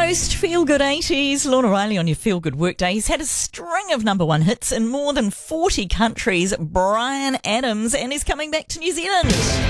Post Feel Good 80s, Lorna Riley on your Feel Good Workday. He's had a string of number one hits in more than 40 countries. Bryan Adams, and he's coming back to New Zealand.